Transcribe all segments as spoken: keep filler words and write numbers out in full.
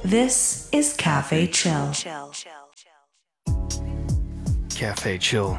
This is Cafe Chill. Cafe Chill.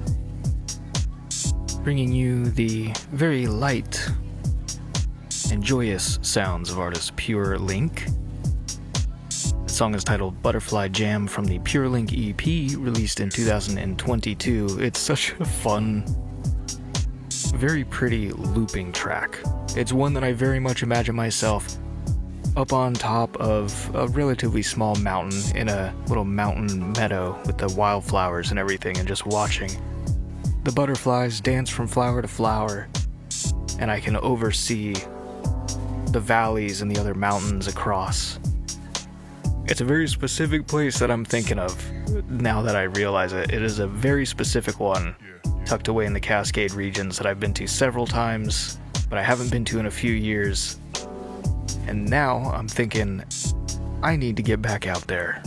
Bringing you the very light and joyous sounds of artist Pure Link. The song is titled Butterfly Jam from the Pure Link E P released in two thousand twenty-two. It's such a fun, very pretty looping track. It's one that I very much imagine myself up on top of a relatively small mountain in a little mountain meadow with the wildflowers and everything, and just watching the butterflies dance from flower to flower, and I can oversee the valleys and the other mountains across. It's a very specific place that I'm thinking of now that I realize it. It is a very specific one, tucked away in the Cascade regions that I've been to several times, but I haven't been to in a few years. And now I'm thinking, I need to get back out there.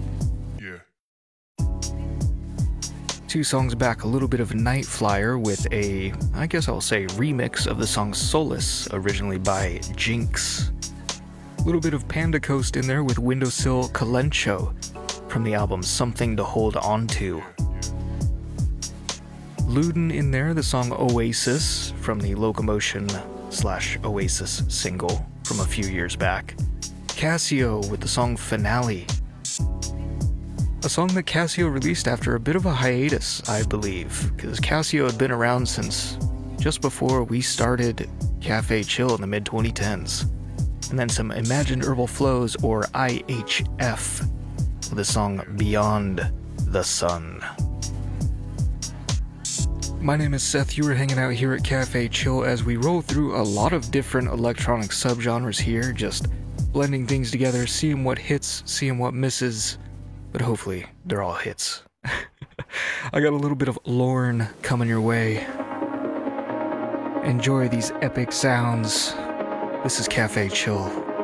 Two songs back, a little bit of Night Flyer with a, I guess I'll say, remix of the song Solace, originally by Jinx. A little bit of Panda Coast in there with Windowsill Calencho from the album Something to Hold On To. Luden in there, the song Oasis from the Locomotion slash Oasis single from a few years back. Casio with the song Finale. A song that Casio released after a bit of a hiatus, I believe, because Casio had been around since just before we started Cafe Chill in the mid twenty tens. And then some Imagined Herbal Flows, or I H F, with the song Beyond the Sun. My name is Seth. You are hanging out here at Cafe Chill as we roll through a lot of different electronic subgenres here, just blending things together, seeing what hits, seeing what misses. But hopefully, they're all hits. I got a little bit of Lorne coming your way. Enjoy these epic sounds. This is Cafe Chill.